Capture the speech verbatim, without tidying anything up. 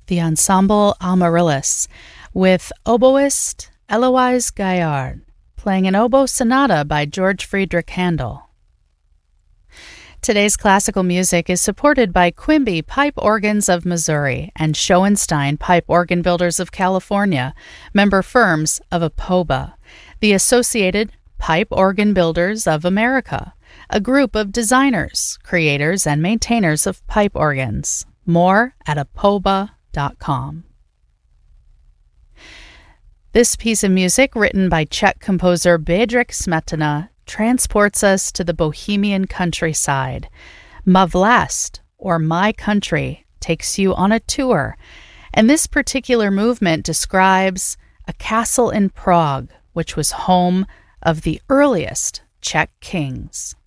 the ensemble Amaryllis, with oboist Eloise Gaillard, playing an oboe sonata by George Friedrich Handel. Today's classical music is supported by Quimby Pipe Organs of Missouri and Schoenstein Pipe Organ Builders of California, member firms of A P O B A, the Associated Pipe Organ Builders of America, a group of designers, creators, and maintainers of pipe organs. More at apoba dot com. This piece of music, written by Czech composer Bedřich Smetana, transports us to the Bohemian countryside. Ma Vlast, or My Country, takes you on a tour, and this particular movement describes a castle in Prague, which was home of the earliest Czech kings.